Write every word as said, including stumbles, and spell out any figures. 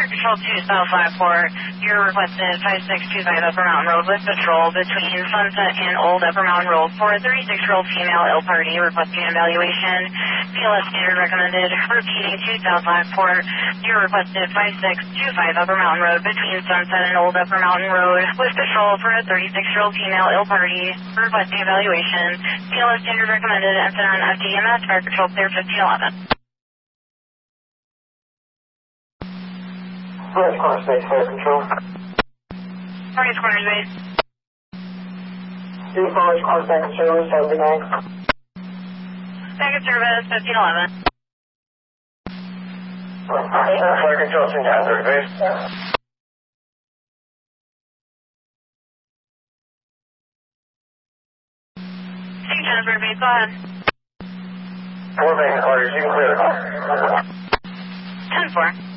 Fire Control two, South five four. You're requested five six two five Upper Mountain Road with patrol between Sunset and Old Upper Mountain Road for a thirty-six-year-old female ill party requesting evaluation. P L S standard recommended. Repeating two, South five four. You're requested five six two five Upper Mountain Road between Sunset and Old Upper Mountain Road with patrol for a thirty-six-year-old female ill party requesting evaluation. P L S standard recommended. Enter on F D M S. Fire Control clear fifteen eleven. Orange Corner Space, Fire Control. Orange Corner Space. Two Orange Corner Second Service, seventy-nine. Second Service, fifteen eleven. Fire Control, Saint Catherine Base. Saint Jasper Base, go ahead. Four vacant quarters, you can clear the car. ten four.